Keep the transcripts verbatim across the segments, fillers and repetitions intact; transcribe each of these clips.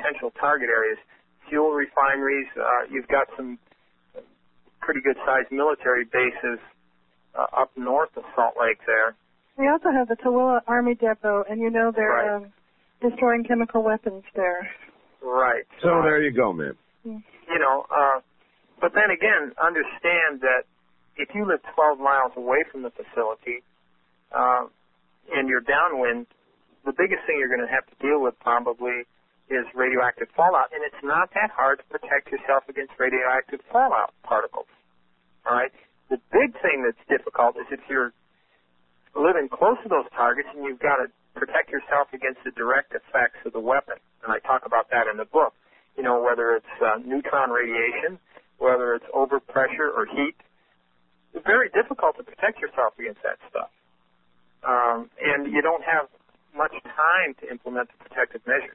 potential target areas. Fuel refineries, uh, you've got some pretty good-sized military bases uh, up north of Salt Lake there. We also have the Tooele Army Depot, and you know they're Right. um, destroying chemical weapons there. Right. So uh, there you go, man. You know, uh, but then again, understand that if you live twelve miles away from the facility uh, and you're downwind, the biggest thing you're going to have to deal with probably is radioactive fallout, and it's not that hard to protect yourself against radioactive fallout particles. All right? The big thing that's difficult is if you're living close to those targets and you've got to protect yourself against the direct effects of the weapon, and I talk about that in the book. You know, whether it's uh, neutron radiation, whether it's overpressure or heat. It's very difficult to protect yourself against that stuff. Um, and you don't have much time to implement the protective measures.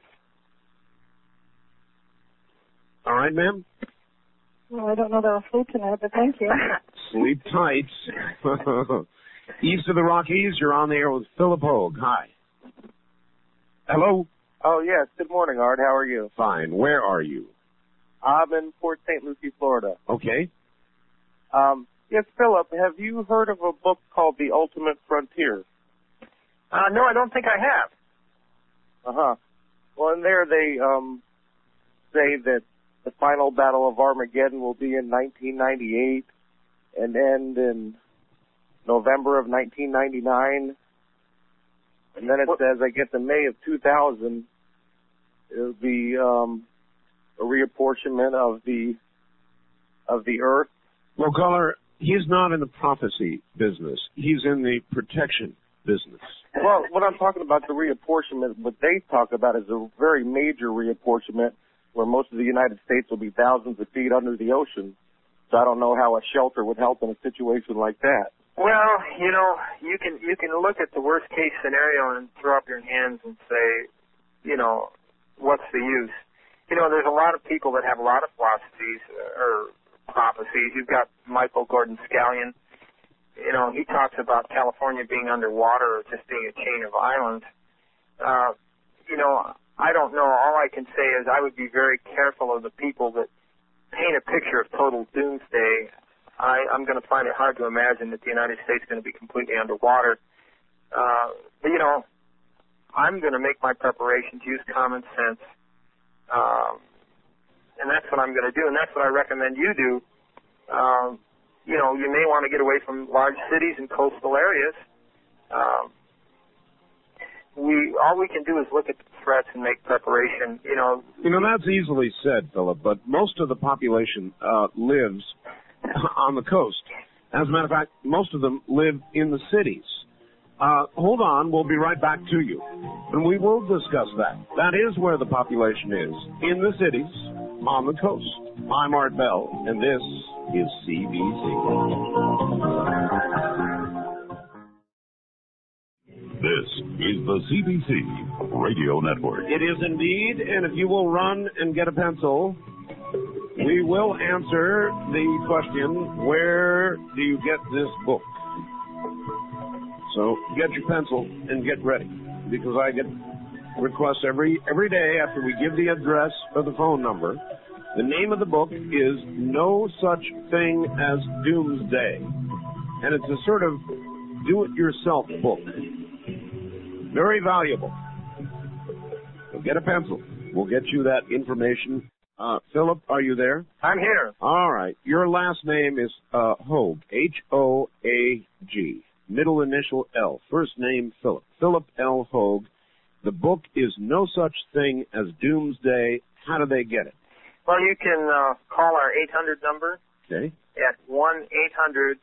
All right, ma'am? Well, I don't know that I'll sleep tonight, but thank you. Sleep tight. East of the Rockies, you're on the air with Philip Hoag. Hi. Hello? Oh, yes. Good morning, Art. How are you? Fine. Where are you? I'm in Port Saint Lucie, Florida. Okay. Um, yes, Philip, have you heard of a book called The Ultimate Frontier? Uh, no, I don't think I have. Uh-huh. Well, in there they um, say that the final battle of Armageddon will be in nineteen ninety-eight and end in November of nineteen ninety-nine. And then it What? says, I guess in May of two thousand, it'll be um, a reapportionment of the of the Earth. Well, caller, he's not in the prophecy business. He's in the protection business. Well, what I'm talking about, the reapportionment, what they talk about is a very major reapportionment where most of the United States will be thousands of feet under the ocean. So I don't know how a shelter would help in a situation like that. Well, you know, you can you can look at the worst case scenario and throw up your hands and say, you know, what's the use? You know, there's a lot of people that have a lot of philosophies or prophecies. You've got Michael Gordon Scallion. You know, he talks about California being underwater or just being a chain of islands. Uh, you know, I don't know. All I can say is I would be very careful of the people that paint a picture of total doomsday. I, I'm going to find it hard to imagine that the United States is going to be completely underwater. Uh, but, you know, I'm going to make my preparations, use common sense, um, and that's what I'm going to do, and that's what I recommend you do. Um, you know, you may want to get away from large cities and coastal areas. Um, we all we can do is look at the threats and make preparation. You know, You know, that's easily said, Philip, but most of the population uh, lives on the coast. As a matter of fact, most of them live in the cities. Uh, hold on, we'll be right back to you. And we will discuss that. That is where the population is, in the cities, on the coast. I'm Art Bell, and this is C B C. This is the C B C Radio Network. It is indeed, and if you will run and get a pencil, we will answer the question, where do you get this book? So get your pencil and get ready, because I get requests every every day after we give the address or the phone number. The name of the book is No Such Thing as Doomsday, and it's a sort of do-it-yourself book. Very valuable. So get a pencil. We'll get you that information. Uh, Philip, are you there? I'm here. All right. Your last name is uh, Hoag, H O A G. Middle initial L. First name, Philip. Philip L. Hoag. The book is No Such Thing as Doomsday. How do they get it? Well, you can uh, call our eight hundred number Okay. at one eight hundred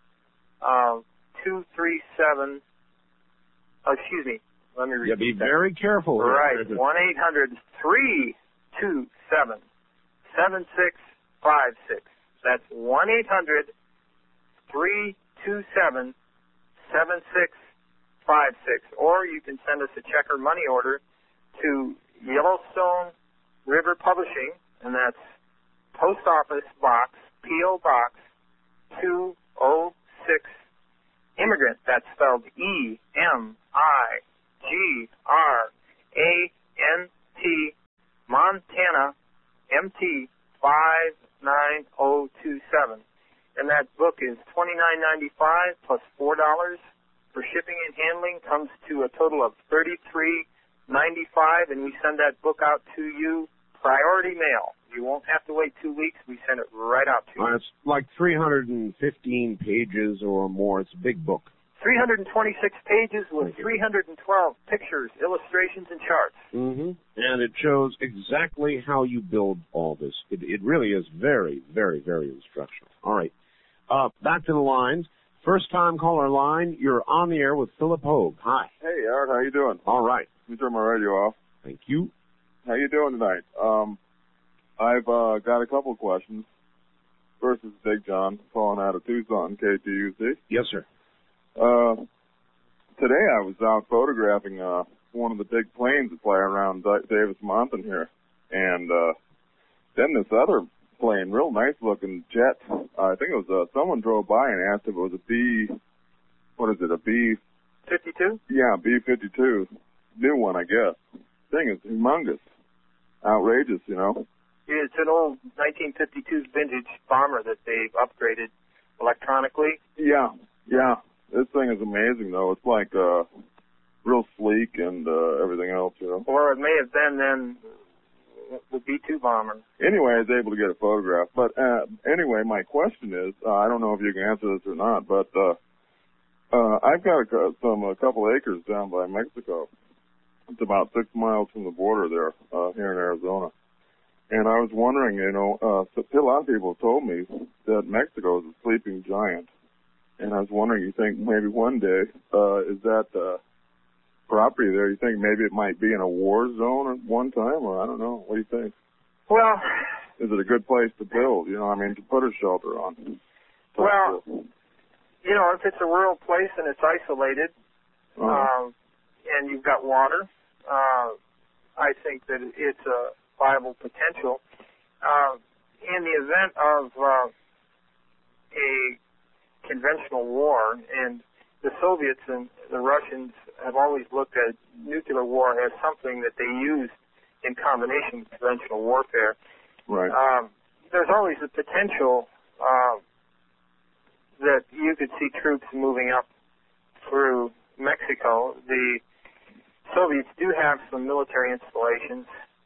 two three seven. Oh, excuse me. Let me repeat Yeah, be that. very careful. Right. one eight hundred three two seven seven six five six. That's one eight hundred three two seven seven six five six. Or you can send us a check or money order to Yellowstone River Publishing, and that's Post Office Box, P O. Box two oh six, Immigrant. That's spelled E M I G R A N T, Montana M T five nine zero two seven. And that book is twenty-nine ninety-five plus four dollars for shipping and handling, comes to a total of thirty-three ninety-five, and we send that book out to you priority mail. You won't have to wait two weeks. We send it right out to you. Uh, it's like three hundred fifteen pages or more. It's a big book. three hundred twenty-six pages with three hundred twelve pictures, illustrations, and charts. Mm-hmm. And it shows exactly how you build all this. It, it really is very, very, very instructional. All right. Uh, back to the lines. First time caller line, you're on the air with Philip Hoag. Hi. Hey, Art, how you doing? All right. Let me turn my radio off. Thank you. How you doing tonight? Um, I've uh, got a couple of questions. First is Big John, calling out of Tucson, K T U C. Yes, sir. Uh, today I was out photographing uh, one of the big planes that fly around D- Davis Mountain here. And uh, then this other plane, real nice looking jet. Uh, I think it was, uh, someone drove by and asked if it was a B, what is it, a B? fifty-two? Yeah, B fifty-two. New one, I guess. Thing is humongous. Outrageous, you know. It's an old nineteen fifty-two vintage bomber that they've upgraded electronically. Yeah, yeah. This thing is amazing, though. It's like, uh, real sleek and, uh, everything else, you know. Or it may have been then the B two bomber. Anyway, I was able to get a photograph. But, uh, anyway, my question is, uh, I don't know if you can answer this or not, but, uh, uh, I've got a, some, a couple acres down by Mexico. It's about six miles from the border there, uh, here in Arizona. And I was wondering, you know, uh, so a lot of people have told me that Mexico is a sleeping giant. And I was wondering, you think maybe one day, uh, is that, uh, property there, you think maybe it might be in a war zone at one time, or I don't know. What do you think? Well, is it a good place to build, you know, I mean, to put a shelter on? Well, you know, if it's a rural place and it's isolated, uh-huh. um, and you've got water, uh, I think that it's a viable potential. Uh, in the event of uh, a conventional war, and the Soviets and the Russians have always looked at nuclear war as something that they use in combination with conventional warfare. Right. Um, there's always the potential uh, that you could see troops moving up through Mexico. The Soviets do have some military installations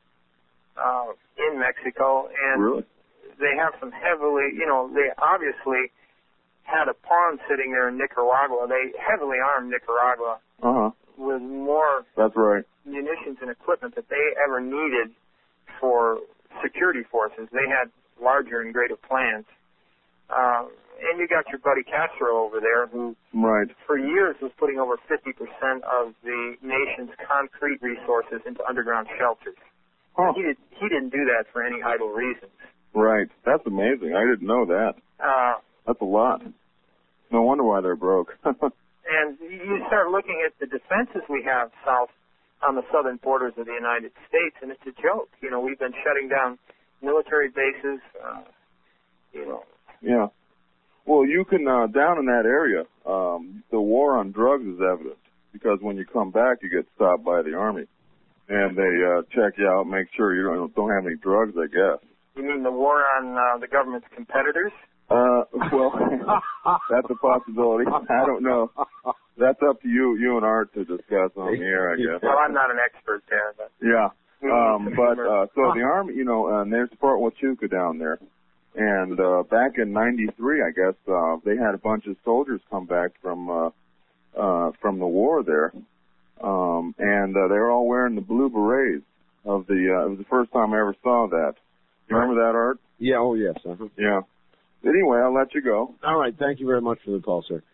uh, in Mexico, and really? they have some heavily, you know, they obviously had a pawn sitting there in Nicaragua. They heavily armed Nicaragua uh-huh. with more That's right. munitions and equipment that they ever needed for security forces. They had larger and greater plans. Uh, and you got your buddy Castro over there, who right. for years was putting over fifty percent of the nation's concrete resources into underground shelters. Huh. He, did, he didn't do that for any idle reasons. Right. That's amazing. I didn't know that. Uh, That's a lot. No wonder why they're broke. And you start looking at the defenses we have south on the southern borders of the United States, and it's a joke. You know, we've been shutting down military bases, uh, you know. Yeah. Well, you can, uh, down in that area, um, the war on drugs is evident, because when you come back, you get stopped by the Army. And they uh, check you out, make sure you don't, don't have any drugs, I guess. You mean the war on uh, the government's competitors? Uh, well, that's a possibility. I don't know. That's up to you, you and Art to discuss on the air, I guess. Well, I'm not an expert there, but yeah. Um, but uh, so the Army, you know, uh, there's Fort Huachuca down there, and uh, back in ninety-three, I guess uh, they had a bunch of soldiers come back from uh, uh, from the war there, um, and uh, they were all wearing the blue berets of the. Uh, it was the first time I ever saw that. You remember that, Art? Yeah. Oh, yes. Uh-huh. Yeah. Anyway, I'll let you go. All right. Thank you very much for the call, sir.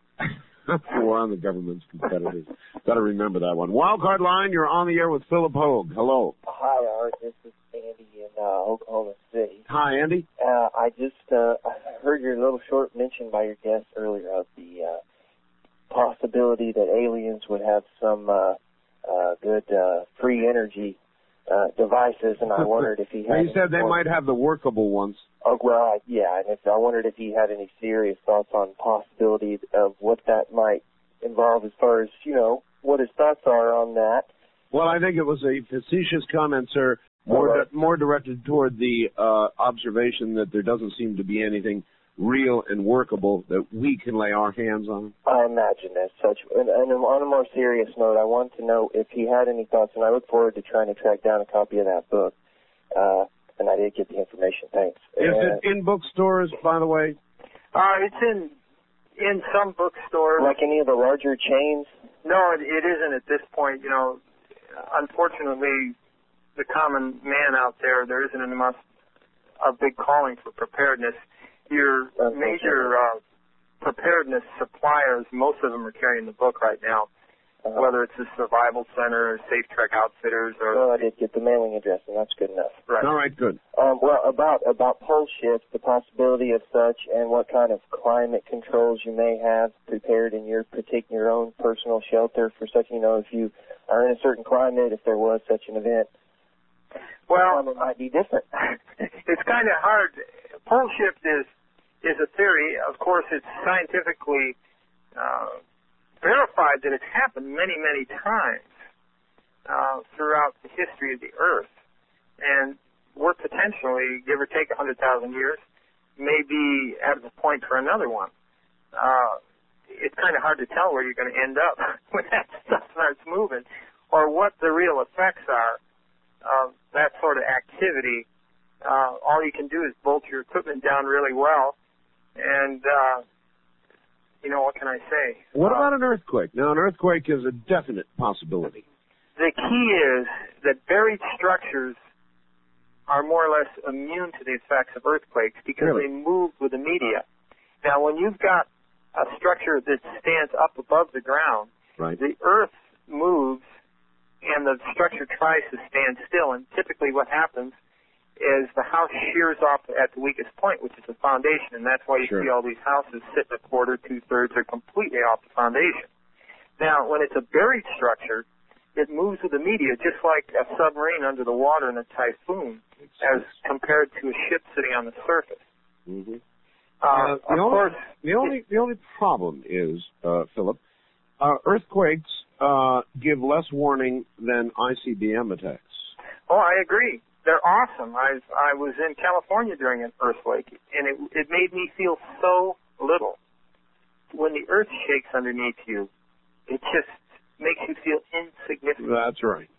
We're on the government's competitors. Got to remember that one. Wildcard line, you're on the air with Philip Hoag. Hello. Hi, Art. This is Andy in uh, Oklahoma City. Hi, Andy. Uh, I just uh, I heard your little short mention by your guest earlier of the uh, possibility that aliens would have some uh, uh, good uh, free energy uh, devices, and I wondered if he had. Well, you said they might have the workable ones. Oh, well, I, yeah, and if, I wondered if he had any serious thoughts on possibility of what that might involve as far as, you know, what his thoughts are on that. Well, I think it was a facetious comment, sir. More Right. di- more directed toward the uh, observation that there doesn't seem to be anything real and workable that we can lay our hands on. I imagine as such. And, and on a more serious note, I want to know if he had any thoughts, and I look forward to trying to track down a copy of that book. Uh, and I did get the information. Thanks. Is uh, it in bookstores, by the way? Uh, it's in in some bookstores. Like any of the larger chains? No, it, it isn't at this point. You know, unfortunately, the common man out there, there isn't enough a big calling for preparedness. Your major uh, preparedness suppliers, most of them are carrying the book right now, uh-huh. whether it's the Survival Center, or Safe Trek Outfitters, or... Well, I did get the mailing address, and that's good enough. Right. All right, good. Um, well, about about pole shifts, the possibility of such, and what kind of climate controls you may have prepared in your particular your own personal shelter for such, you know, if you are in a certain climate, if there was such an event. Well, it might be different. It's kind of hard. Pole shift is is a theory. Of course, it's scientifically uh, verified that it's happened many, many times uh, throughout the history of the Earth. And we're potentially, give or take one hundred thousand years, may be at the point for another one. Uh, it's kind of hard to tell where you're going to end up when that stuff starts moving, or what the real effects are of that sort of activity. Uh, all you can do is bolt your equipment down really well, and, uh, you know, what can I say? What uh, about an earthquake? Now, an earthquake is a definite possibility. The key is that buried structures are more or less immune to the effects of earthquakes because Really? they move with the media. Now, when you've got a structure that stands up above the ground, Right. the earth moves and the structure tries to stand still, and typically what happens is the house shears off at the weakest point, which is the foundation, and that's why you Sure. see all these houses sitting a quarter, two-thirds, or completely off the foundation. Now, when it's a buried structure, it moves with the media just like a submarine under the water in a typhoon, as compared to a ship sitting on the surface. Mm-hmm. Uh, Uh, of the, only, course, the only the only problem is, uh, Philip, uh, earthquakes uh, give less warning than I C B M attacks. oh, I agree. They're awesome. I I was in California during an earthquake, and it it made me feel so little. When the earth shakes underneath you, it just makes you feel insignificant. That's right.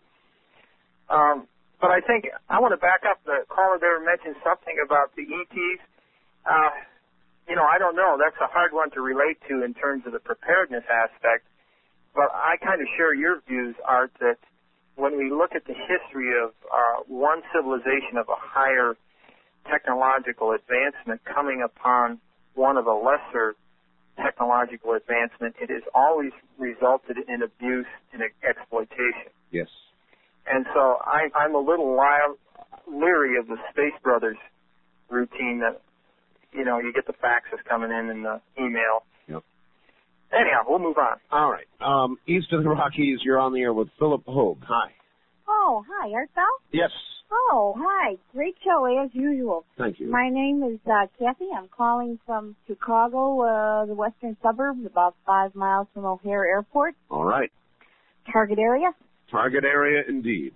Um, but I think I want to back up. The caller there mentioned something about the E Ts. Uh, you know, I don't know. That's a hard one to relate to in terms of the preparedness aspect. But I kind of share your views, Art, that when we look at the history of uh, one civilization of a higher technological advancement coming upon one of a lesser technological advancement, it has always resulted in abuse and exploitation. Yes. And so I, I'm a little wild, leery of the Space Brothers routine that, you know, you get the faxes coming in and the email. Yep. Anyhow, we'll move on. All right. Um, east of the Rockies, you're on the air with Philip Hoag. Hi. Oh, hi, Art Bell? Yes. Oh, hi. Great show, as usual. Thank you. My name is uh, Kathy. I'm calling from Chicago, uh, the western suburbs, about five miles from O'Hare Airport. All right. Target area. Target area, indeed.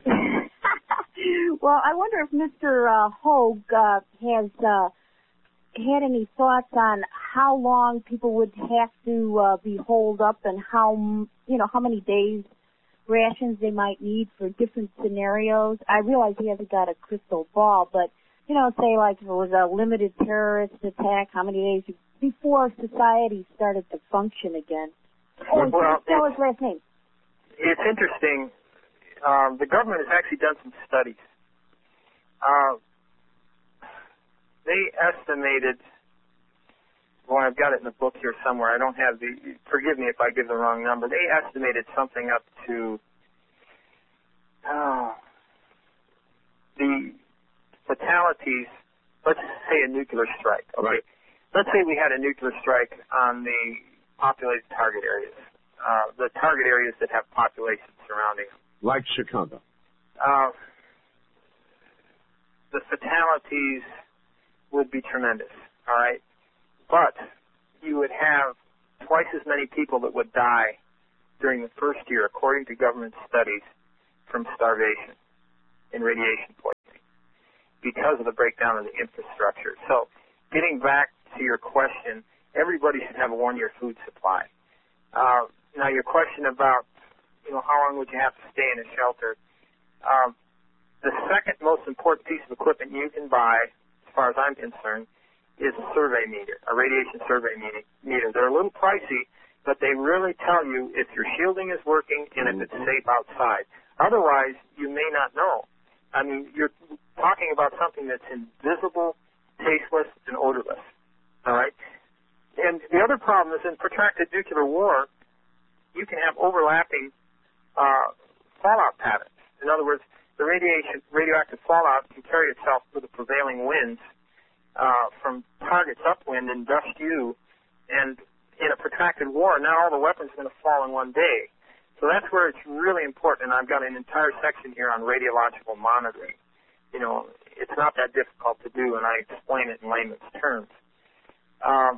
Well, I wonder if Mister Uh, Hoag uh, has uh, had any thoughts on how long people would have to uh, be holed up and how, you know, how many days rations they might need for different scenarios. I realize he hasn't got a crystal ball, but, you know, say like if it was a limited terrorist attack, how many days before society started to function again? Oh, Well, tell his last name. It's interesting. Um, the government has actually done some studies. Uh, they estimated, well, I've got it in the book here somewhere. I don't have the, forgive me if I give the wrong number. They estimated something up to uh, the fatalities, let's say a nuclear strike. Okay. Right. Let's say we had a nuclear strike on the populated target areas, uh, the target areas that have population surrounding them. Like Chicago. Uh, the fatalities would be tremendous, all right? But you would have twice as many people that would die during the first year, according to government studies, from starvation and radiation poisoning. because of the breakdown of the infrastructure. So getting back to your question, everybody should have a one-year food supply. Uh, now, your question about, you know, how long would you have to stay in a shelter? Um, the second most important piece of equipment you can buy, as far as I'm concerned, is a survey meter, a radiation survey meter. They're a little pricey, but they really tell you if your shielding is working and if it's safe outside. Otherwise, you may not know. I mean, you're talking about something that's invisible, tasteless, and odorless. All right? And the other problem is in protracted nuclear war, you can have overlapping uh, fallout patterns. In other words, the radiation, radioactive fallout can carry itself with the prevailing winds uh, from targets upwind and dust you. And in a protracted war, not all the weapons are going to fall in one day. So that's where it's really important, and I've got an entire section here on radiological monitoring. You know, it's not that difficult to do, and I explain it in layman's terms. Um,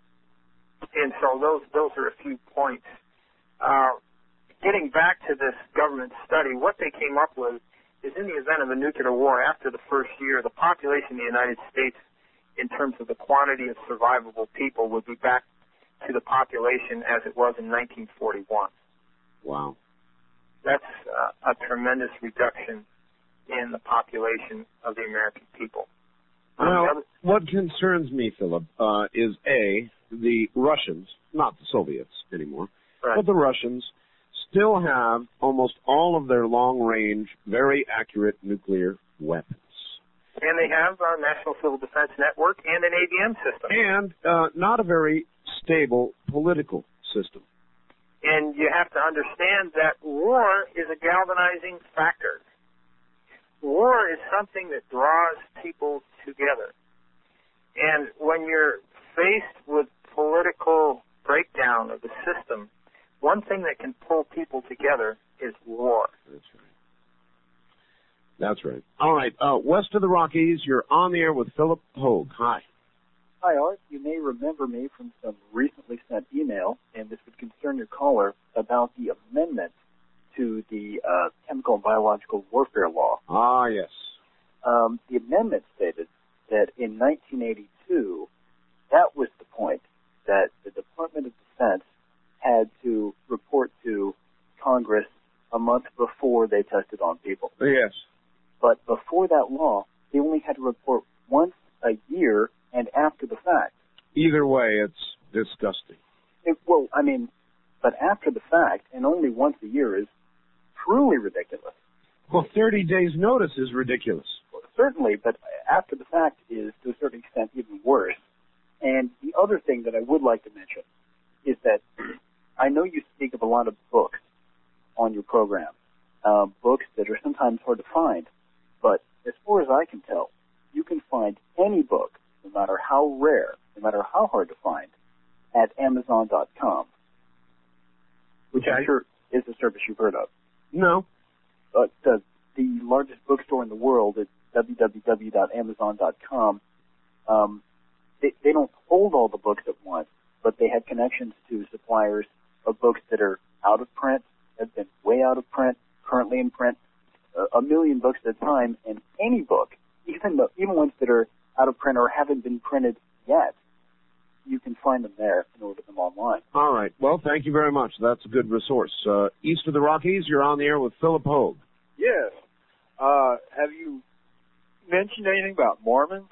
and so those those are a few points. Uh, getting back to this government study, what they came up with is in the event of a nuclear war, after the first year, the population of the United States, in terms of the quantity of survivable people, would be back to the population as it was in nineteen forty-one. Wow. That's uh, a tremendous reduction in the population of the American people. Well, um, what concerns me, Philip, uh, is A, the Russians, not the Soviets anymore, right. but the Russians still have almost all of their long-range, very accurate nuclear weapons. And they have a National Civil Defense Network and an A B M system. And uh, not a very stable political system. And you have to understand that war is a galvanizing factor. War is something that draws people together. And when you're faced with political breakdown of the system, one thing that can pull people together is war. That's right. That's right. All right. Uh, west of the Rockies, you're on the air with Philip Hoag. Hi. Hi, Art. You may remember me from some recently sent email, and this would concern your caller about the amendment to the uh, Chemical and Biological Warfare Law. Ah, yes. Um, the amendment stated that in nineteen eighty-two, that was the point that the Department of Defense had to report to Congress a month before they tested on people. Yes. But before that law, they only had to report once a year and after the fact. Either way, it's disgusting. It, well, I mean, but after the fact, and only once a year, is truly ridiculous. Well, thirty days notice is ridiculous. Well, certainly, but after the fact is, to a certain extent, even worse. And the other thing that I would like to mention is that I know you speak of a lot of books on your program, uh, books that are sometimes hard to find, but as far as I can tell, you can find any book, no matter how rare, no matter how hard to find, at Amazon dot com, which okay. I'm sure is a service you've heard of. No. But uh, the largest bookstore in the world is w w w dot amazon dot com. Um, they, they don't hold all the books at once, but they have connections to suppliers of books that are out of print, have been way out of print, currently in print, uh, a million books at a time, and any book, even the, even ones that are out of print or haven't been printed yet, you can find them there and order them online. All right. Well, thank you very much. That's a good resource. Uh, east of the Rockies, you're on the air with Philip Hoag. Yes. Uh, have you mentioned anything about Mormons?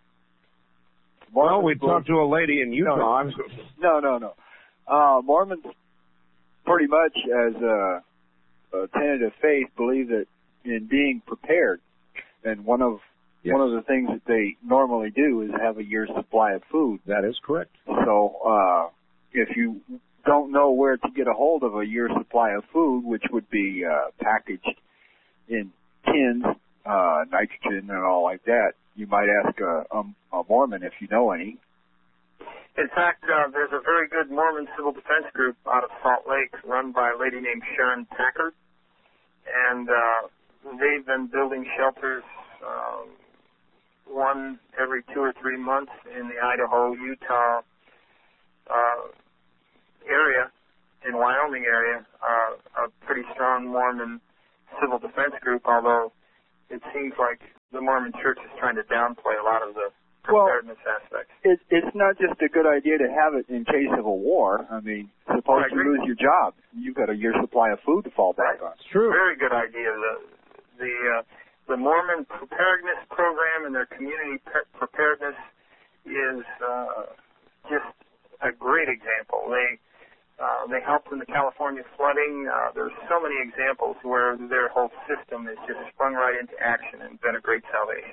Mormons well, we believe... talked to a lady in Utah. No, no, no. Uh, Mormons, pretty much as a, a tenet of faith, believe that in being prepared, and one of Yes. One of the things that they normally do is have a year's supply of food. That is correct. So uh, if you don't know where to get a hold of a year's supply of food, which would be uh, packaged in tins, uh, nitrogen and all like that, you might ask a, a, a Mormon if you know any. In fact, uh, there's a very good Mormon civil defense group out of Salt Lake run by a lady named Sharon Packard, and uh, they've been building shelters um, one every two or three months in the Idaho, Utah uh, area, in Wyoming area, uh, a pretty strong Mormon civil defense group, although it seems like the Mormon Church is trying to downplay a lot of the preparedness well, aspects. It, it's not just a good idea to have it in case of a war. I mean, suppose you lose your job, you've got a year's supply of food to fall back right. on. It's true. Very good idea. The the uh, the Mormon preparedness program and their community pre- preparedness is uh, just a great example. They uh, they helped in the California flooding. Uh, there's so many examples where their whole system has just sprung right into action and been a great salvation.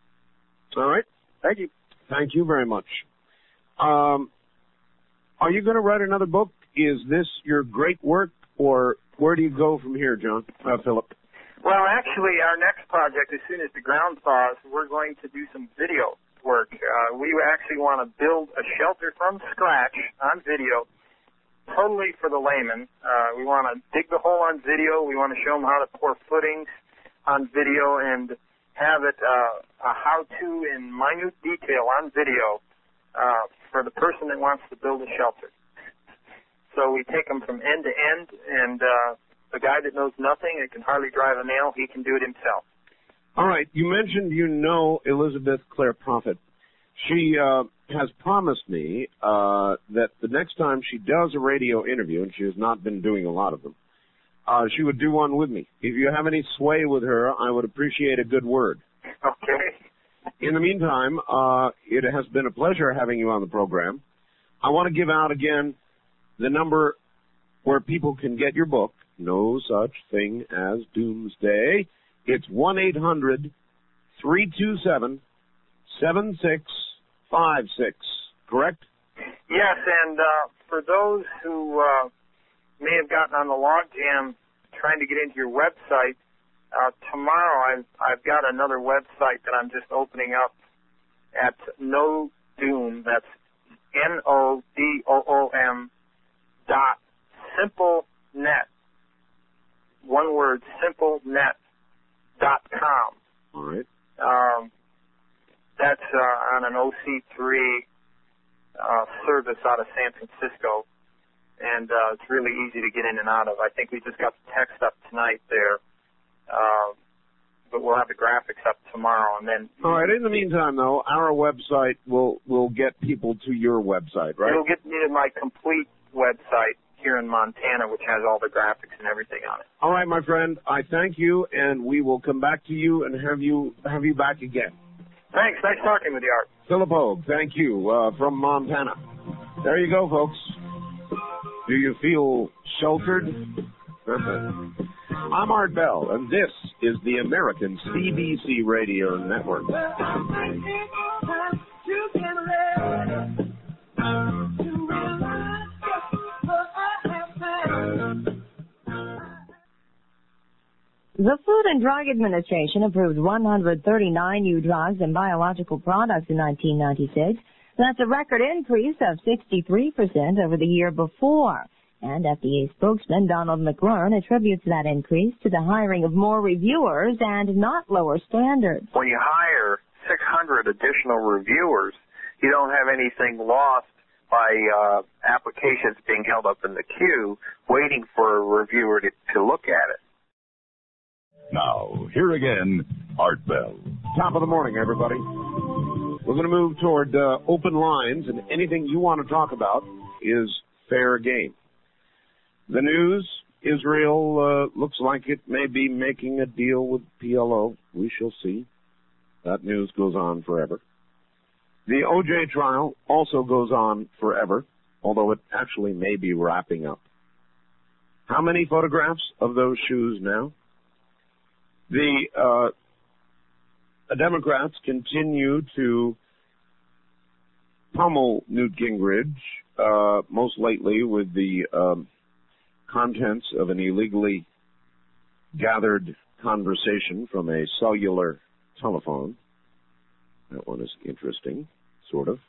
All right. Thank you. Thank you very much. Um, are you going to write another book? Is this your great work, or where do you go from here, John? Uh, Philip? Well, actually, our next project, as soon as the ground thaws, we're going to do some video work. Uh, we actually want to build a shelter from scratch on video, totally for the layman. Uh, we want to dig the hole on video. We want to show them how to pour footings on video and have it uh, a how-to in minute detail on video uh, for the person that wants to build a shelter. So we take them from end to end, and uh, the guy that knows nothing and can hardly drive a nail, he can do it himself. All right. You mentioned you know Elizabeth Clare Prophet. She uh, has promised me uh, that the next time she does a radio interview, and she has not been doing a lot of them, Uh, she would do one with me. If you have any sway with her, I would appreciate a good word. Okay. In the meantime, uh, it has been a pleasure having you on the program. I want to give out again the number where people can get your book, No Such Thing as Doomsday. It's one eight hundred, three two seven, seven six five six, correct? Yes, and uh, for those who uh, may have gotten on the logjam trying to get into your website, uh, tomorrow I've, I've got another website that I'm just opening up at No Doom. That's N O D O O M dot simplenet. One word, simplenet dot com. All right. Um, that's uh, on an O C three uh, service out of San Francisco. And uh, it's really easy to get in and out of. I think we just got the text up tonight there, uh, but we'll have the graphics up tomorrow. And then, all right. In the meantime, though, our website will will get people to your website, right? It'll get me to my complete website here in Montana, which has all the graphics and everything on it. All right, my friend. I thank you, and we will come back to you and have you have you back again. Thanks. Nice talking with you, Art. Philip Hogue, thank you uh, from Montana. There you go, folks. Do you feel sheltered? I'm Art Bell, and this is the American C B C Radio Network. The Food and Drug Administration approved one hundred thirty-nine new drugs and biological products in nineteen ninety-six. That's a record increase of sixty-three percent over the year before. And F D A spokesman Donald McLearn attributes that increase to the hiring of more reviewers and not lower standards. When you hire six hundred additional reviewers, you don't have anything lost by uh, applications being held up in the queue waiting for a reviewer to, to look at it. Now, here again, Art Bell. Top of the morning, everybody. We're going to move toward uh, open lines, and anything you want to talk about is fair game. The news, Israel uh, looks like it may be making a deal with P L O. We shall see. That news goes on forever. The O J trial also goes on forever, although it actually may be wrapping up. How many photographs of those shoes now? The, uh, the Democrats continue to pummel Newt Gingrich, uh, most lately with the um, contents of an illegally gathered conversation from a cellular telephone. That one is interesting, sort of.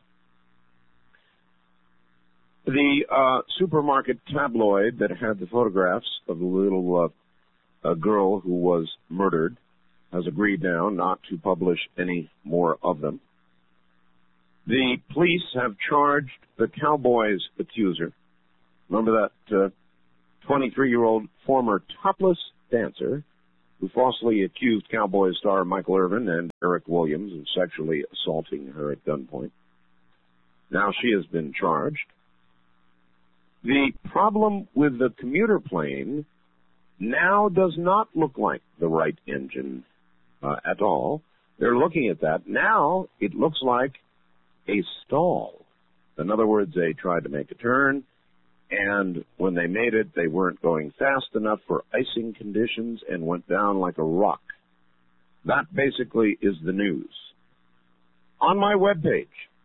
The uh, supermarket tabloid that had the photographs of the little uh, a girl who was murdered has agreed now not to publish any more of them. The police have charged the Cowboys accuser. Remember that uh, twenty-three-year-old former topless dancer who falsely accused Cowboys star Michael Irvin and Eric Williams of sexually assaulting her at gunpoint. Now she has been charged. The problem with the commuter plane now does not look like the Wright engine uh, at all. They're looking at that. Now it looks like a stall. In other words, they tried to make a turn, and when they made it, they weren't going fast enough for icing conditions and went down like a rock. That basically is the news. On my webpage,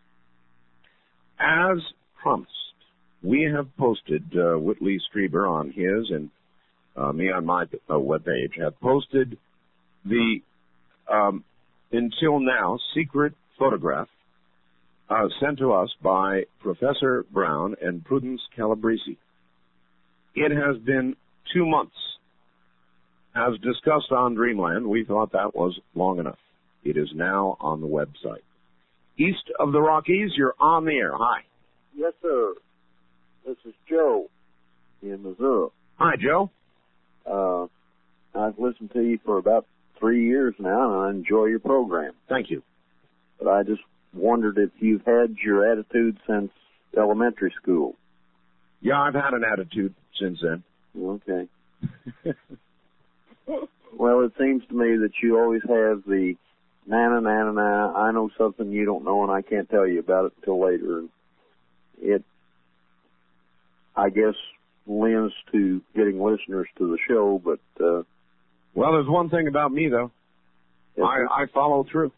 as promised, we have posted, uh, Whitley Strieber on his and uh, me on my uh, webpage have posted the, um, until now, secret photograph uh, sent to us by Professor Brown and Prudence Calabrese. It has been two months. As discussed on Dreamland, we thought that was long enough. It is now on the website. East of the Rockies, you're on the air. Hi. Yes, sir. This is Joe in Missouri. Hi, Joe. Uh, I've listened to you for about three years now, and I enjoy your program. Thank you. But I just wondered if you've had your attitude since elementary school. Yeah, I've had an attitude since then. Okay. Well, it seems to me that you always have the na na na na. I know something you don't know, and I can't tell you about it until later. And it, I guess, lends to getting listeners to the show. But uh, well, there's one thing about me though. I, I follow through.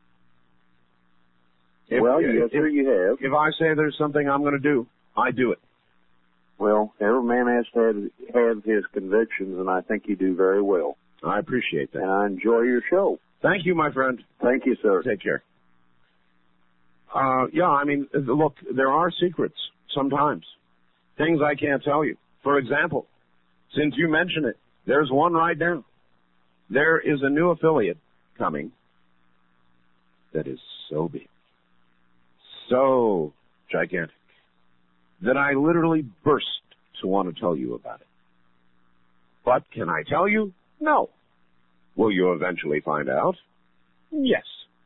If, well, if, yes, sir, you have. If I say there's something I'm going to do, I do it. Well, every man has to have, have his convictions, and I think you do very well. I appreciate that. And I enjoy your show. Thank you, my friend. Thank you, sir. Take care. Uh, yeah, I mean, look, there are secrets sometimes. Things I can't tell you. For example, since you mention it, there's one right now. There is a new affiliate coming that is so big, so gigantic, that I literally burst to want to tell you about it. But can I tell you? No. Will you eventually find out? Yes.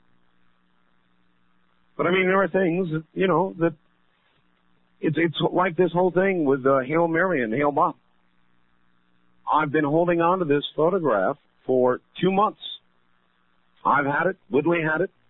But I mean, there are things that, you know, that it's, it's like this whole thing with uh, Hail Mary and Hail Bob. I've been holding on to this photograph for two months. I've had it. Whitley had it.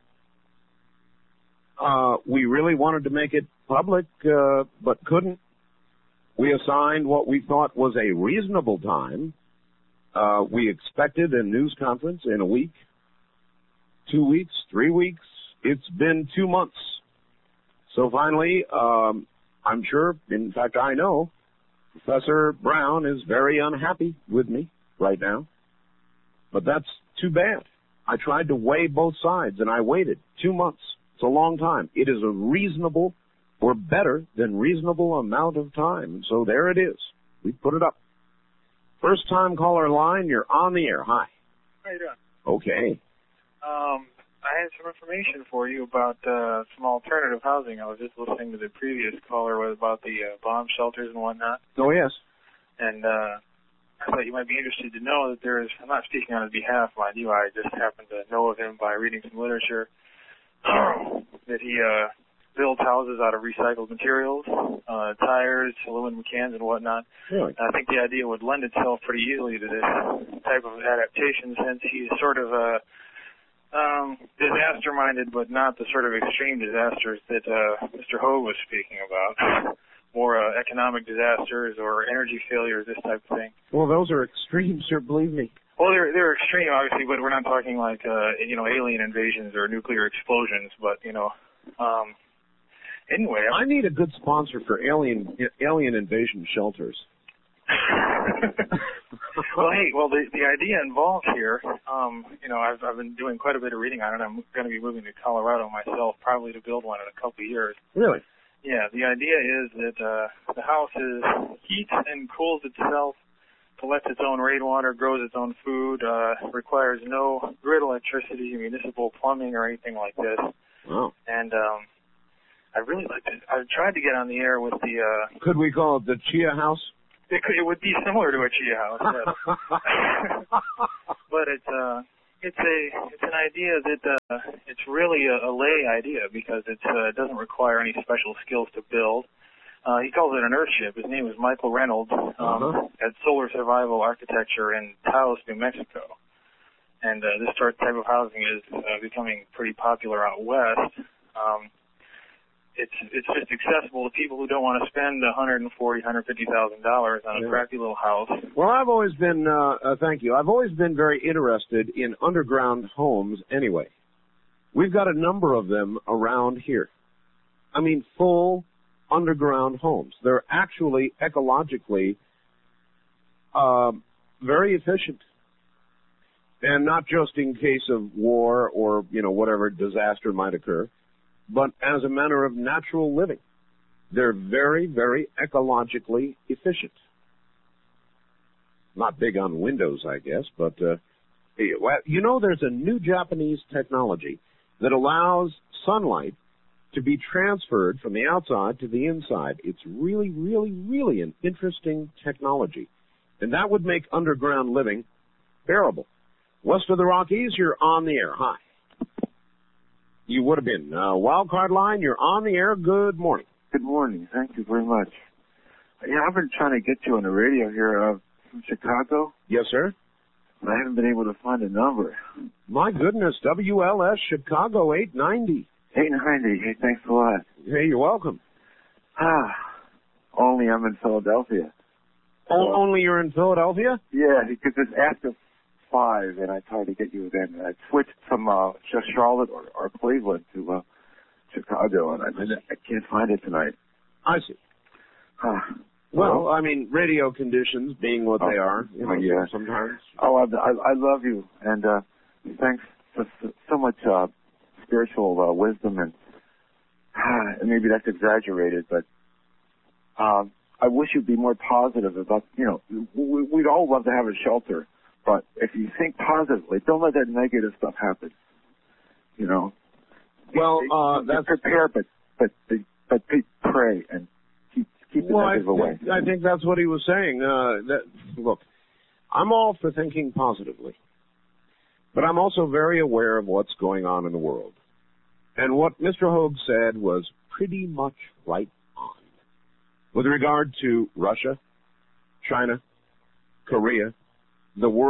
Uh, we really wanted to make it public, uh, but couldn't. We assigned what we thought was a reasonable time. Uh, we expected a news conference in a week, two weeks, three weeks. It's been two months. So finally, um, I'm sure, in fact, I know, Professor Brown is very unhappy with me right now. But that's too bad. I tried to weigh both sides, and I waited two months. It's a long time. It is a reasonable or better than reasonable amount of time. So there it is. We put it up. First time caller line, you're on the air. Hi. How you doing? Okay. Um, I had some information for you about uh, some alternative housing. I was just listening to the previous caller about the uh, bomb shelters and whatnot. Oh, yes. And uh, I thought you might be interested to know that there is, I'm not speaking on his behalf, mind you, I just happened to know of him by reading some literature, that he uh, builds houses out of recycled materials, uh, tires, aluminum cans, and whatnot. Really? And I think the idea would lend itself pretty easily to this type of adaptation, since he's sort of a um, disaster-minded, but not the sort of extreme disasters that uh, Mister Hogue was speaking about. More uh, economic disasters or energy failures, this type of thing. Well, those are extremes, sir, believe me. Well, they're they're extreme, obviously, but we're not talking like uh, you know alien invasions or nuclear explosions. But you know, um, anyway, I need a good sponsor for alien alien invasion shelters. Well, hey, well, the the idea involved here, um, you know, I've I've been doing quite a bit of reading on it. I'm going to be moving to Colorado myself, probably to build one in a couple of years. Really? Yeah, the idea is that uh, the house is heats and cools itself, collects its own rainwater, grows its own food, uh, requires no grid electricity, municipal plumbing, or anything like this. Wow. And um, I really like to. I've tried to get on the air with the. Uh, Could we call it the Chia House? it could, it would be similar to a chia house, yes. But it's uh, it's a it's an idea that uh, it's really a, a lay idea because it's uh, it doesn't require any special skills to build. Uh, he calls it an earthship. His name is Michael Reynolds um, uh-huh. at Solar Survival Architecture in Taos, New Mexico. And uh, this type of housing is uh, becoming pretty popular out west. Um, it's it's just accessible to people who don't want to spend one hundred forty thousand dollars, one hundred fifty thousand dollars on a yeah. crappy little house. Well, I've always been, uh, uh, thank you, I've always been very interested in underground homes anyway. We've got a number of them around here. I mean, full underground homes. They're actually ecologically uh, very efficient. And not just in case of war or, you know, whatever disaster might occur, but as a matter of natural living. They're very, very ecologically efficient. Not big on windows, I guess, but, uh, you know, there's a new Japanese technology that allows sunlight to be transferred from the outside to the inside. It's really, really, really an interesting technology. And that would make underground living bearable. West of the Rockies, you're on the air. Hi. You would have been. Uh, Wildcard line, you're on the air. Good morning. Good morning. Thank you very much. Yeah, I've been trying to get you on the radio here uh, from Chicago. Yes, sir. But I haven't been able to find a number. My goodness, W L S Chicago eight ninety. eight ninety. Hey, thanks a lot. Hey, you're welcome. Ah, only I'm in Philadelphia. O- only you're in Philadelphia? Yeah, because it's after five, and I tried to get you then. I switched from uh, just Charlotte or, or Cleveland to uh, Chicago, and I, I can't find it tonight. I see. Uh, well, well, I mean, radio conditions being what oh, they are, you know, yeah. sometimes. Oh, I, I, I love you, and uh, thanks for so, so much uh, spiritual uh, wisdom, and uh, maybe that's exaggerated, but um, I wish you'd be more positive about, you know, we, we'd all love to have a shelter. But if you think positively, don't let that negative stuff happen. You know. Well, uh, that's prepare, but but but pray and keep keep the well, negative I away. Think, I think that's what he was saying. Uh, that look, I'm all for thinking positively, but I'm also very aware of what's going on in the world, and what Mister Hogue said was pretty much right on with regard to Russia, China, Korea, the world.